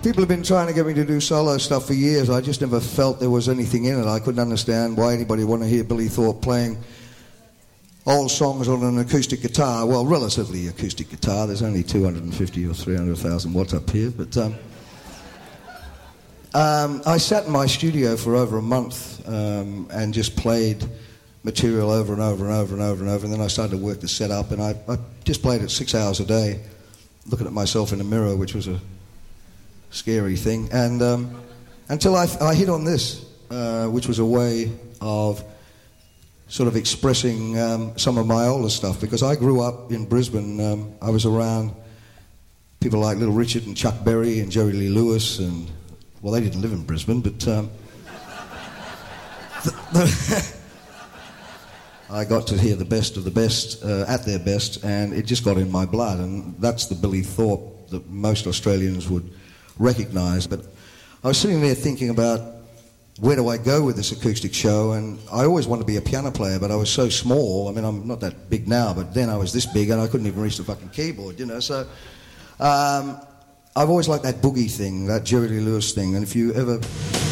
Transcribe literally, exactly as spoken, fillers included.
People have been trying to get me to do solo stuff for years. I just never felt there was anything in it. I couldn't understand why anybody would want to hear Billy Thorpe playing old songs on an acoustic guitar. Well, relatively acoustic guitar. There's only two hundred fifty or three hundred thousand watts up here. But um, um, I sat in my studio for over a month um, and just played material over and over and over and over and over. And then I started to work the set up, and I, I just played it six hours a day, looking at myself in the mirror, which was a scary thing, and um, until I, I hit on this, uh, which was a way of sort of expressing um, some of my older stuff, because I grew up in Brisbane. Um, I was around people like Little Richard and Chuck Berry and Jerry Lee Lewis, and, well, they didn't live in Brisbane, but um, the, the I got to hear the best of the best uh, at their best, and it just got in my blood, and that's the Billy Thorpe that most Australians would recognise. But I was sitting there thinking about where do I go with this acoustic show, and I always wanted to be a piano player, but I was so small. I mean, I'm not that big now, but then I was this big and I couldn't even reach the fucking keyboard, you know. So um, I've always liked that boogie thing, that Jerry Lee Lewis thing, and if you ever